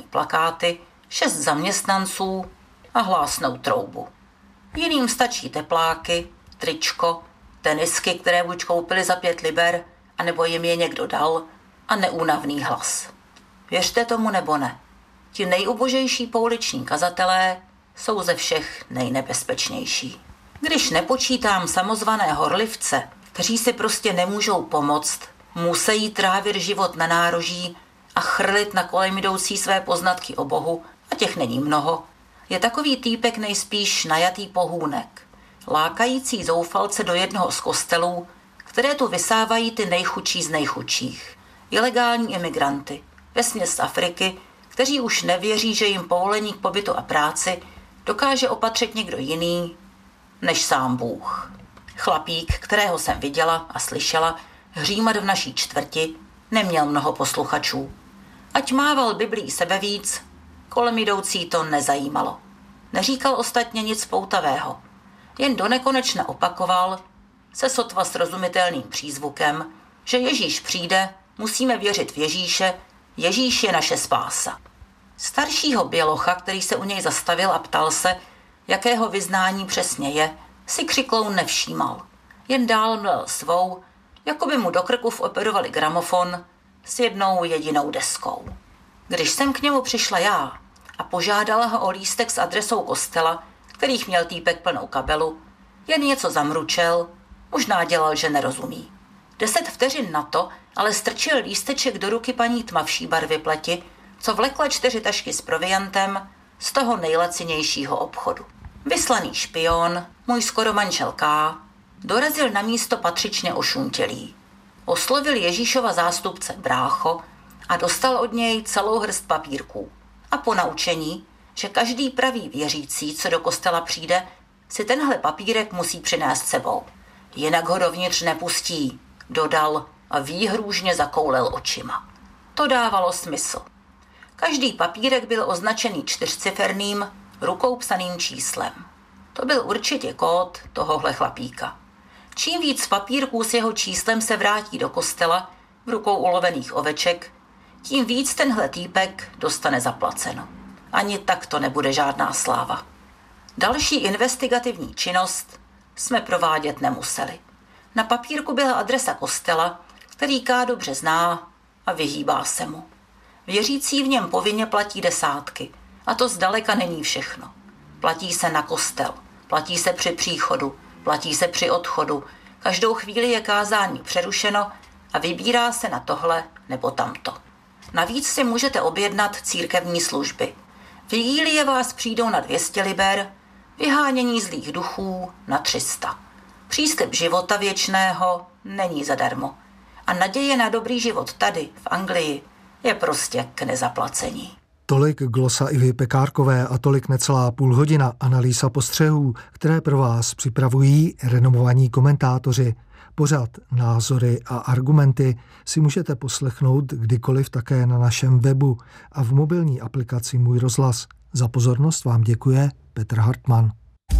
plakáty, 6 zaměstnanců a hlásnou troubu. Jiným stačí tepláky, tričko, tenisky, které buď koupili za 5 liber, anebo jim je někdo dal, a neúnavný hlas. Věřte tomu nebo ne, ti nejubožejší pouliční kazatelé jsou ze všech nejnebezpečnější. Když nepočítám samozvané horlivce, kteří si prostě nemůžou pomoct, musí trávit život na nároží a chrlit na kolem jdoucí své poznatky o Bohu, a těch není mnoho, je takový týpek nejspíš najatý pohůnek, lákající zoufalce do jednoho z kostelů, které tu vysávají ty nejchudší z nejchudších. Ilegální imigranty, vesměs z Afriky, kteří už nevěří, že jim povolení k pobytu a práci dokáže opatřit někdo jiný než sám Bůh. Chlapík, kterého jsem viděla a slyšela hřímat v naší čtvrti, neměl mnoho posluchačů. Ať mával Biblí sebevíc, kolem jdoucí to nezajímalo. Neříkal ostatně nic poutavého, jen donekonečna opakoval se sotva srozumitelným přízvukem, že Ježíš přijde, musíme věřit v Ježíše, Ježíš je naše spása. Staršího bělocha, který se u něj zastavil a ptal se, jakého vyznání přesně je, si křikloun nevšímal. Jen dál mlel svou, jako by mu do krku operovali gramofon s jednou jedinou deskou. Když jsem k němu přišla já a požádala ho o lístek s adresou kostela, kterých měl týpek plnou kabelu, jen něco zamručel, možná dělal, že nerozumí. 10 vteřin na to ale strčil lísteček do ruky paní tmavší barvy pleti, co vlekla 4 tašky s proviantem z toho nejlacinějšího obchodu. Vyslaný špion, můj skoro manžel K., dorazil na místo patřičně ošuntělý. Oslovil Ježíšova zástupce brácho a dostal od něj celou hrst papírků. A po naučení, že každý pravý věřící, co do kostela přijde, si tenhle papírek musí přinést sebou. Jinak ho dovnitř nepustí, dodal a výhrůžně zakoulel očima. To dávalo smysl. Každý papírek byl označený 4ciferným, rukou psaným číslem. To byl určitě kód tohohle chlapíka. Čím víc papírků s jeho číslem se vrátí do kostela v rukou ulovených oveček, tím víc tenhle týpek dostane zaplaceno. Ani tak to nebude žádná sláva. Další investigativní činnost jsme provádět nemuseli. Na papírku byla adresa kostela, který K. dobře zná a vyhýbá se mu. Věřící v něm povinně platí 10, a to zdaleka není všechno. Platí se na kostel, platí se při příchodu, platí se při odchodu, každou chvíli je kázání přerušeno a vybírá se na tohle nebo tamto. Navíc si můžete objednat církevní služby. Vigílie vás přijdou na 200 liber, vyhánění zlých duchů na 300. Příslib života věčného není zadarmo. A naděje na dobrý život tady, v Anglii, je prostě k nezaplacení. Tolik glosa Ivy Pekárkové a tolik necelá půl hodina analýza postřehů, které pro vás připravují renomovaní komentátoři. Pořad, názory a argumenty si můžete poslechnout kdykoliv také na našem webu a v mobilní aplikaci Můj rozhlas. Za pozornost vám děkuje Petr Hartmann.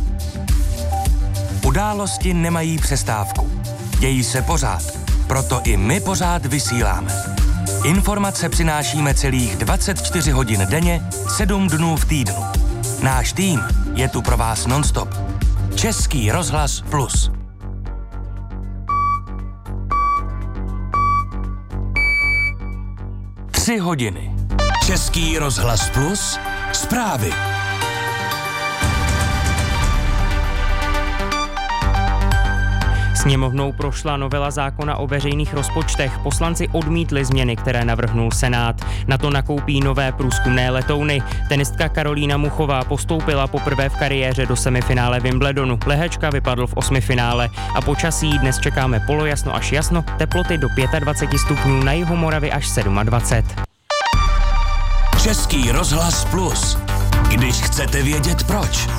Události nemají přestávku. Dějí se pořád. Proto i my pořád vysíláme. Informace přinášíme celých 24 hodin denně, 7 dnů v týdnu. Náš tým je tu pro vás nonstop. Český rozhlas Plus. Tři hodiny. Český rozhlas Plus. Zprávy. Sněmovnou prošla novela zákona o veřejných rozpočtech. Poslanci odmítli změny, které navrhnul Senát. Na to nakoupí nové průzkumné letouny. Tenistka Karolína Muchová postoupila poprvé v kariéře do semifinále Wimbledonu. Lehečka vypadl v 8. finále. A počasí dnes čekáme polojasno až jasno, teploty do 25 stupňů, na jihu Moravy až 27. Český rozhlas Plus. Když chcete vědět proč.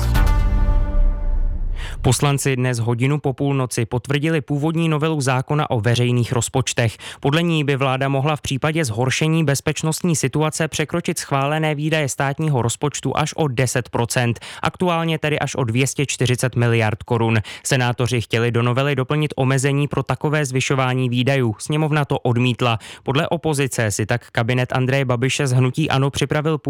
Poslanci dnes hodinu po půlnoci potvrdili původní novelu zákona o veřejných rozpočtech. Podle ní by vláda mohla v případě zhoršení bezpečnostní situace překročit schválené výdaje státního rozpočtu až o 10%, aktuálně tedy až o 240 miliard korun. Senátoři chtěli do novely doplnit omezení pro takové zvyšování výdajů. Sněmovna to odmítla. Podle opozice si tak kabinet Andreje Babiše z hnutí ANO připravil